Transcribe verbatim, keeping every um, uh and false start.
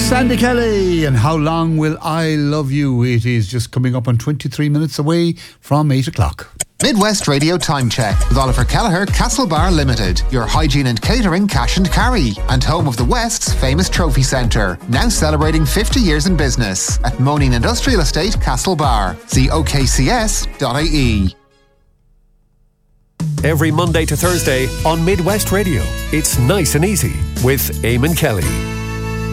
Sandy Kelly, and How Long Will I Love You? It is just coming up on twenty-three minutes away from eight o'clock. Midwest Radio Time Check with Oliver Kelleher, Castlebar Limited, your hygiene and catering cash and carry, and home of the West's famous trophy centre, now celebrating fifty years in business at Moaning Industrial Estate, Castlebar. See o k c s dot i e. Every Monday to Thursday on Midwest Radio, it's Nice and Easy with Eamon Kelly.